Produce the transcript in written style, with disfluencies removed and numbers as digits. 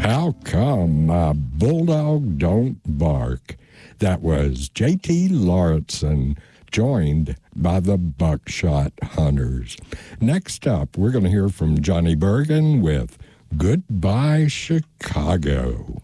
How come my bulldog don't bark? That was J.T. Lauritsen, joined by the Buckshot Hunters. Next up, we're going to hear from Johnny Bergen with Goodbye Chicago.